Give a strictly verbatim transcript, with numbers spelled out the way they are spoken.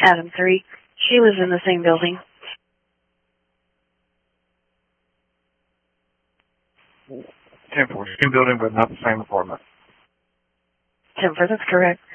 Adam three. She lives in the same building. ten four, same building, but not the same apartment. ten four, that's correct.